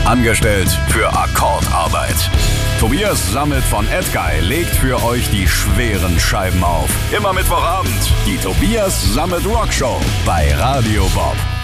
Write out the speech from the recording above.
Angestellt für Akkordarbeit. Tobias Sammet von Edguy legt für euch die schweren Scheiben auf. Immer Mittwochabend, die Tobias Sammet Rockshow bei Radio Bob.